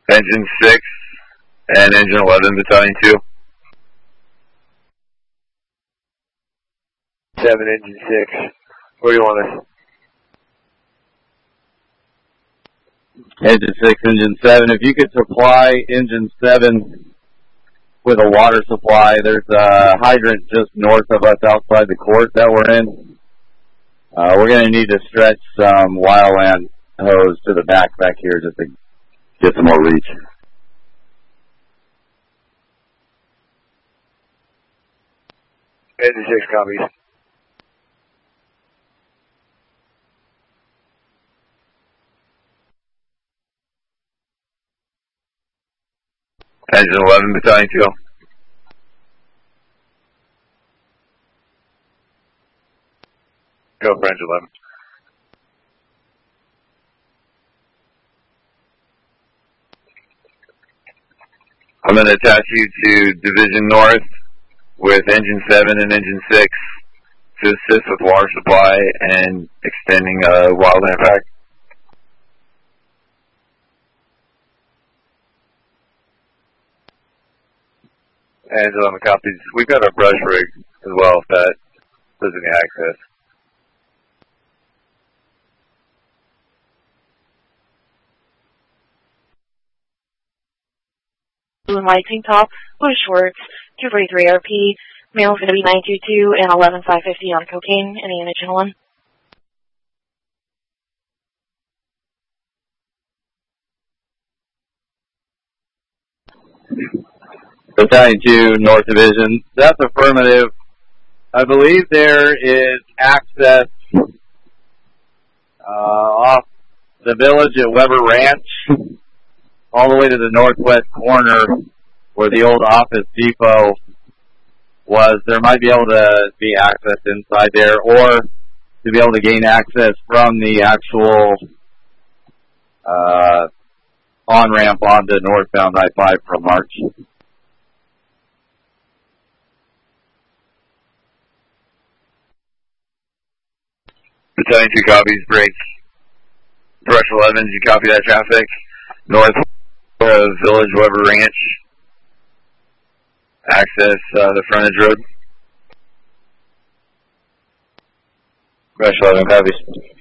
Engine 6 and Engine 11, Battalion 2. 7, Engine 6. Where do you want us? Engine 6, Engine 7. If you could supply Engine 7 with a water supply, there's a hydrant just north of us outside the court that we're in. We're going to need to stretch some wildland hose to the back here just to get some more reach. Engine 6 copies. Engine 11, Battalion 2. Go for Engine 11. I'm going to attach you to Division North with Engine 7 and Engine 6 to assist with water supply and extending wildland pack. Engine 11 copies. We've got a brush rig as well if that does any access. Blue lighting top, Blue Schwartz, 243 RP, male's going to be 922 and 11550 on cocaine, any unit channel 1. Battalion 2, North Division. That's affirmative. I believe there is access off the village at Weber Ranch all the way to the northwest corner where the old office depot was. There might be able to be access inside there or to be able to gain access from the actual on-ramp onto northbound I-5 from March. Battalion 2 copies, break. Brush 11, you copy that traffic? North of Village Weber Ranch. Access the frontage road. Brush 11 copies.